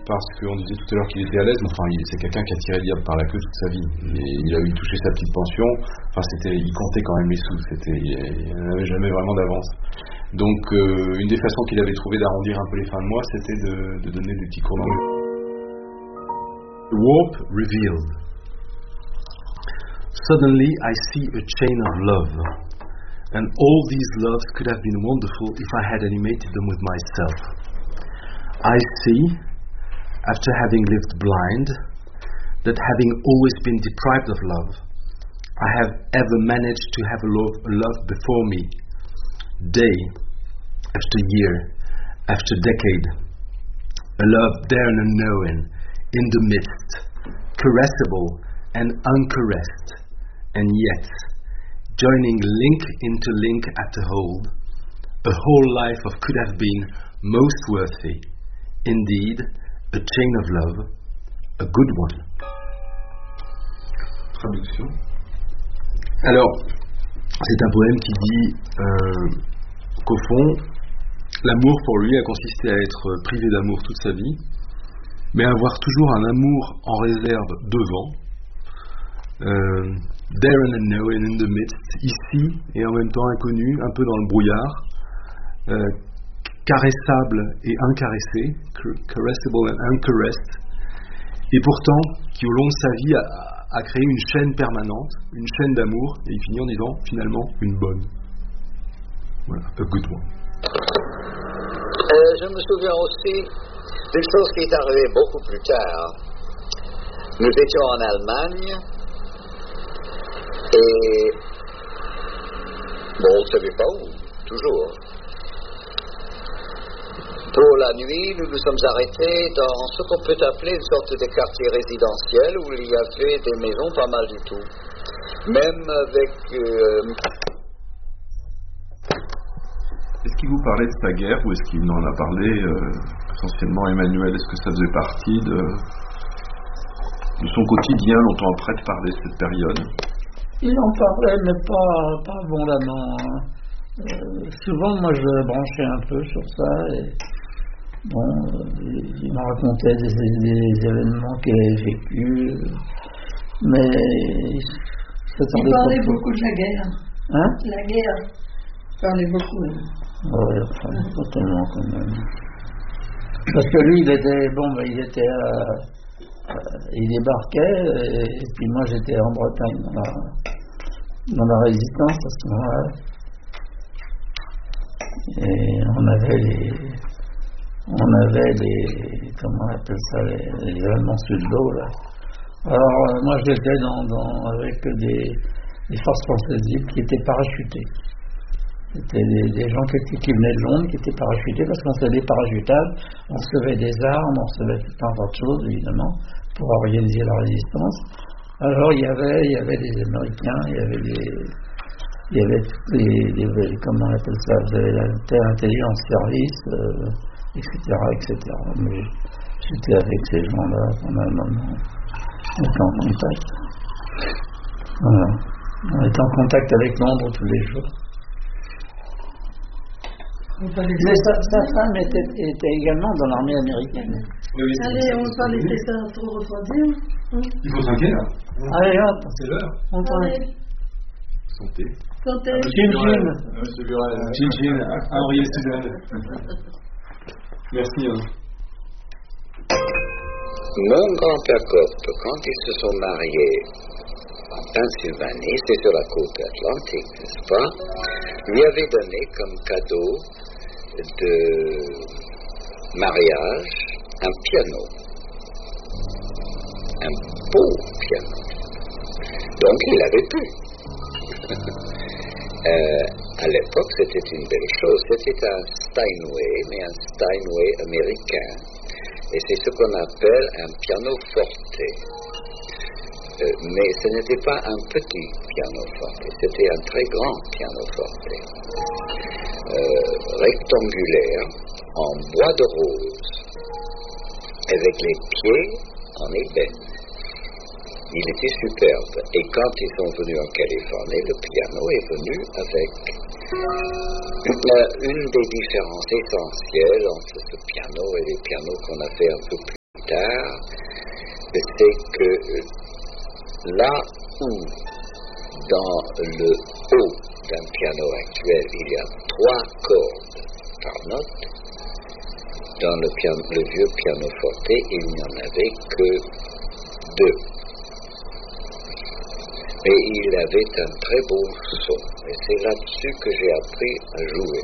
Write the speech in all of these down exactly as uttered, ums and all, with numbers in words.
parce qu'on disait tout à l'heure qu'il était à l'aise, mais enfin, il, c'est quelqu'un qui a tiré le diable par la queue toute sa vie. Et il a eu touché sa petite pension, enfin, c'était, il comptait quand même les sous, c'était, il n'avait jamais vraiment d'avance. Donc, euh, une des façons qu'il avait trouvé d'arrondir un peu les fins de mois, c'était de, de donner des petits cours d'anglais. Warp revealed. Suddenly I see a chain of love, and all these loves could have been wonderful if I had animated them with myself. I see, after having lived blind, that having always been deprived of love, I have ever managed to have a love, a love before me, day after year after decade, a love there and unknown, in the midst, caressable and uncaressed, and yet joining link into link at the whole, a whole life of could have been most worthy, indeed a chain of love, a good one. Traduction. Alors, c'est un poème qui dit euh, qu'au fond, l'amour pour lui a consisté à être privé d'amour toute sa vie, mais avoir toujours un amour en réserve devant, euh, there and unknown in the midst, ici et en même temps inconnu, un peu dans le brouillard, euh, caressable et incaressé, caressable and uncaressed, et pourtant qui au long de sa vie a, a créé une chaîne permanente, une chaîne d'amour, et il finit en disant finalement une bonne. Voilà, a good one. Euh, je me souviens aussi d'une chose qui est arrivée beaucoup plus tard. Nous étions en Allemagne et bon, on ne savait pas où, toujours. Pour la nuit, nous nous sommes arrêtés dans ce qu'on peut appeler une sorte de quartier résidentiel où il y avait des maisons pas mal du tout. Même avec... Euh... Est-ce qu'il vous parlait de sa guerre ou est-ce qu'il en a parlé euh, essentiellement Emmanuel? Est-ce que ça faisait partie de, de son quotidien longtemps après de parler de cette période? Il en parlait, mais pas, pas abondamment. Euh, souvent, moi, je branchais un peu sur ça. Et, bon, euh, il me racontait des, des événements qu'il avait vécus. Mais ça il parlait beaucoup de la guerre. Hein? La guerre. Il parlait beaucoup. Oui, enfin, pas tellement quand même. Parce que lui, il était, bon, ben, il était, euh, euh, il débarquait, et, et puis moi j'étais en Bretagne dans la, dans la résistance à ce moment-là. Et on avait les, on avait les, comment on appelle ça, les, les Allemands sous l'eau, là. Alors, euh, moi j'étais dans, dans, avec des, des forces françaises libres qui étaient parachutées. C'était des, des gens qui, qui venaient de Londres, qui étaient parachutés, parce qu'on faisait des parachutages, on recevait des armes, on recevait tout un tas de choses, évidemment, pour organiser la résistance. Alors il y avait, il y avait des Américains, il y avait des, il y avait toutes les, les comment on appelle ça, vous avez l'intelligence service, euh, et cetera, et cetera. Mais j'étais avec ces gens-là pendant un moment, on était en contact. Voilà. On était en contact avec Londres tous les jours. Mais sa, sa femme était, était également dans l'armée américaine. Oui, oui, allez, on va laisser ça trop refroidir. Hein? Il faut trinquer là. Allez hop, c'est l'heure. On trinque. Santé. Santé. Chin chin. Monsieur Burel. Chin chin. Henri Suzanne. Merci. Hein. Mon grand-père Cope, quand ils se sont mariés en Pennsylvanie, c'est sur la côte atlantique, n'est-ce pas, lui avait donné comme cadeau de mariage un piano, un beau piano. Donc il l'avait pu. euh, à l'époque, c'était une belle chose. C'était un Steinway, mais un Steinway américain. Et c'est ce qu'on appelle un piano forte. Euh, mais ce n'était pas un petit piano forte, c'était un très grand piano forte. Euh, rectangulaire, en bois de rose, avec les pieds en ébène. Il était superbe. Et quand ils sont venus en Californie, le piano est venu avec une, une des différences essentielles entre ce piano et les pianos qu'on a fait un peu plus tard, c'est que là où dans le haut d'un piano actuel il y a trois cordes par note, dans le, piano, le vieux pianoforte il n'y en avait que deux. Mais il avait un très beau son, et c'est là-dessus que j'ai appris à jouer,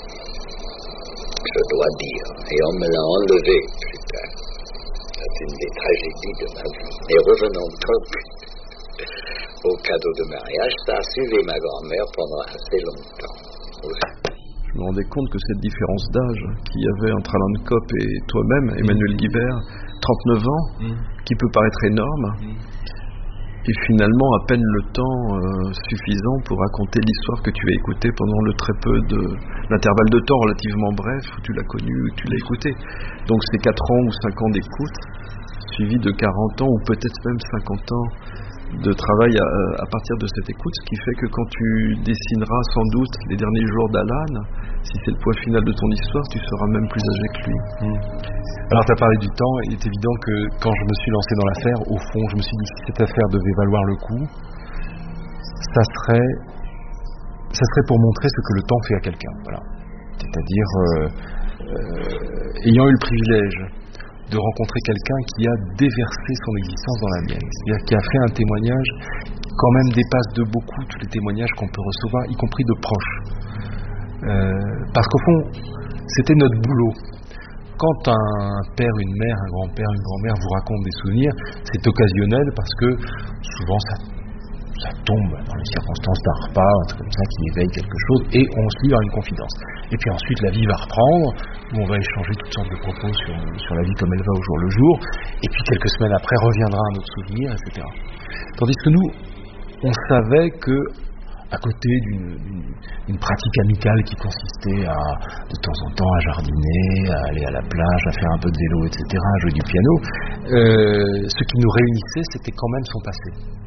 je dois dire, et on me l'a enlevé plus tard. C'est une des tragédies de ma vie. Et revenons donc au cadeau de mariage, ça a suivi ma grand-mère pendant assez longtemps. Je me rendais compte que cette différence d'âge qu'il y avait entre Alan Copp et toi-même, Emmanuel Guibert, trente-neuf ans, mmh. qui peut paraître énorme, mmh. et finalement à peine le temps euh, suffisant pour raconter l'histoire que tu as écoutée pendant le très peu de l'intervalle de temps relativement bref où tu l'as connu, où tu l'as écouté. Donc c'est quatre ans ou cinq ans d'écoute, suivi de quarante ans ou peut-être même cinquante ans de travail à, à partir de cette écoute, ce qui fait que quand tu dessineras sans doute les derniers jours d'Alan, si c'est le point final de ton histoire, tu seras même plus âgé que lui. Mmh. Alors tu as parlé du temps, il est évident que quand je me suis lancé dans l'affaire, au fond je me suis dit que si cette affaire devait valoir le coup, ça serait, ça serait pour montrer ce que le temps fait à quelqu'un. Voilà. C'est-à-dire, euh, euh, ayant eu le privilège de rencontrer quelqu'un qui a déversé son existence dans la mienne, c'est-à-dire qui a fait un témoignage qui quand même dépasse de beaucoup tous les témoignages qu'on peut recevoir, y compris de proches. Euh, parce qu'au fond, c'était notre boulot. Quand un père, une mère, un grand-père, une grand-mère vous raconte des souvenirs, c'est occasionnel parce que souvent ça, ça tombe dans les circonstances d'un repas, un truc comme ça qui éveille quelque chose, et on se livre à une confidence. Et puis ensuite la vie va reprendre, où on va échanger toutes sortes de propos sur, sur la vie comme elle va au jour le jour, et puis quelques semaines après reviendra un autre souvenir, et cetera. Tandis que nous, on savait que à côté d'une, d'une, d'une pratique amicale qui consistait à, de temps en temps, à jardiner, à aller à la plage, à faire un peu de vélo, et cetera, à jouer du piano, euh, ce qui nous réunissait, c'était quand même son passé.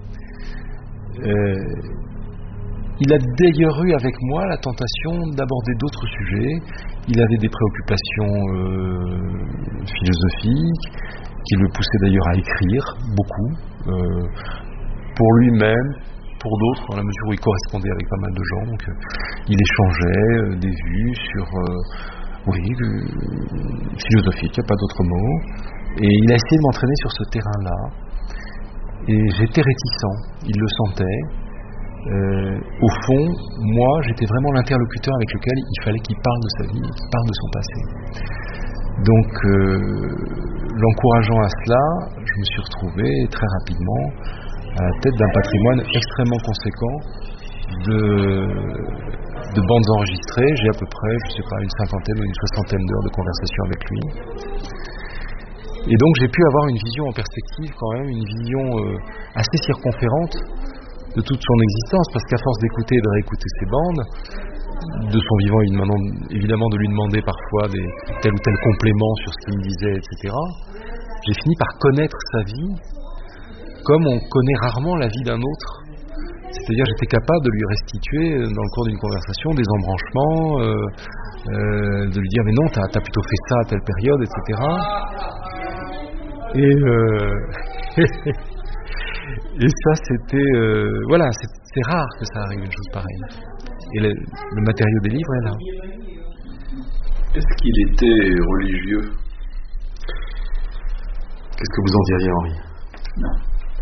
Euh, il a d'ailleurs eu avec moi la tentation d'aborder d'autres sujets. Il avait des préoccupations euh, philosophiques, qui le poussaient d'ailleurs à écrire beaucoup, euh, pour lui-même, pour d'autres, dans la mesure où il correspondait avec pas mal de gens. Donc, euh, il échangeait euh, des vues sur, euh, oui, euh, philosophique, il n'y a pas d'autre mot. Et il a essayé de m'entraîner sur ce terrain-là. Et j'étais réticent, il le sentait. Euh, au fond, moi, j'étais vraiment l'interlocuteur avec lequel il fallait qu'il parle de sa vie, qu'il parle de son passé. Donc, euh, l'encourageant à cela, je me suis retrouvé très rapidement à la tête d'un patrimoine extrêmement conséquent de, de bandes enregistrées. J'ai à peu près, je sais pas, une cinquantaine ou une soixantaine d'heures de conversation avec lui. Et donc j'ai pu avoir une vision en perspective quand même, une vision euh, assez circonférente de toute son existence, parce qu'à force d'écouter et de réécouter ses bandes, de son vivant évidemment de lui demander parfois des, tel ou tel complément sur ce qu'il me disait, et cetera, j'ai fini par connaître sa vie comme on connaît rarement la vie d'un autre. C'est-à-dire j'étais capable de lui restituer dans le cours d'une conversation des embranchements, euh, euh, de lui dire mais non, t'as, t'as plutôt fait ça à telle période, et cetera. Et, euh, et ça c'était... Euh, voilà, c'est, c'est rare que ça arrive une chose pareille. Et le, le matériau des livres est là. Est-ce qu'il était religieux ? Qu'est-ce que vous en diriez, Henri ? Non.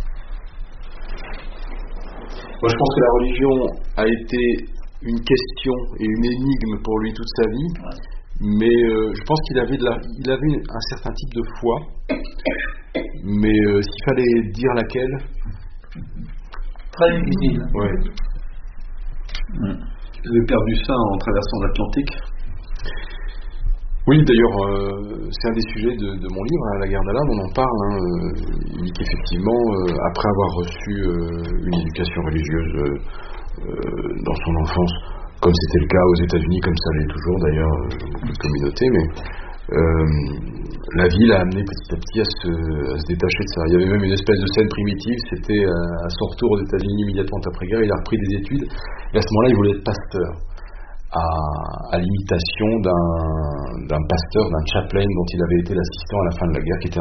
Moi, je pense que la religion a été une question et une énigme pour lui toute sa vie, ouais. mais euh, je pense qu'il avait, de la, il avait une, un certain type de foi, mais euh, s'il fallait dire laquelle... Très difficile. Ouais. Mm. Vous avez perdu ça en traversant l'Atlantique. Oui, d'ailleurs, euh, c'est un des sujets de, de mon livre, hein, La guerre d'Alan, on en parle. Hein, euh, il dit qu'effectivement, euh, après avoir reçu euh, une éducation religieuse euh, euh, dans son enfance, comme c'était le cas aux États-Unis, comme ça l'est toujours d'ailleurs dans beaucoup de communautés, mais euh, la vie l'a amené petit à petit à se, à se détacher de ça. Il y avait même une espèce de scène primitive, c'était à son retour aux États-Unis immédiatement après-guerre, il a repris des études, et à ce moment-là, il voulait être pasteur. À, à l'imitation d'un, d'un pasteur, d'un chaplain dont il avait été l'assistant à la fin de la guerre, qui était un monsieur qui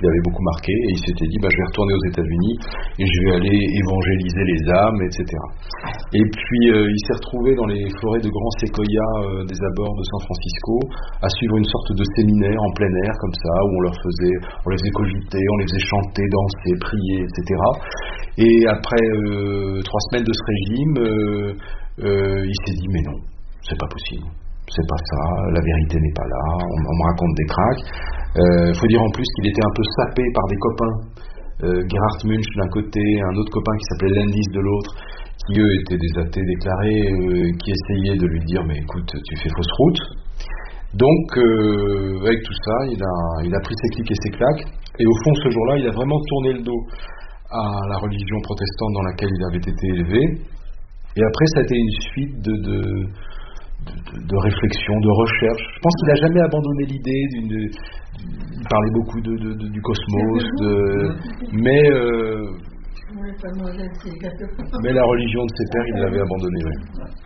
qui l'avait beaucoup marqué, et il s'était dit, bah, je vais retourner aux États-Unis et je vais aller évangéliser les âmes, et cetera. Et puis euh, il s'est retrouvé dans les forêts de grands séquoias euh, des abords de San Francisco à suivre une sorte de séminaire en plein air comme ça, où on leur faisait, on les faisait cogiter, on les faisait chanter, danser, prier, et cetera. Et après euh, trois semaines de ce régime, euh, euh, il s'est dit, mais non, c'est pas possible. C'est pas ça, la vérité n'est pas là, on, on me raconte des cracks. Il euh, faut dire en plus qu'il était un peu sapé par des copains. Euh, Gerhard Munch d'un côté, un autre copain qui s'appelait Landis de l'autre, qui eux étaient des athées déclarés, euh, qui essayaient de lui dire, mais écoute, tu fais fausse route. Donc, euh, avec tout ça, il a, il a pris ses clics et ses claques, et au fond, ce jour-là, il a vraiment tourné le dos à la religion protestante dans laquelle il avait été élevé. Et après, ça a été une suite de... de De, de, de réflexion, de recherche. Je pense qu'il n'a jamais abandonné l'idée d'une. Il parlait beaucoup de, de, de, du cosmos, de, mais euh, mais la religion de ses pères, il l'avait abandonnée. Ouais.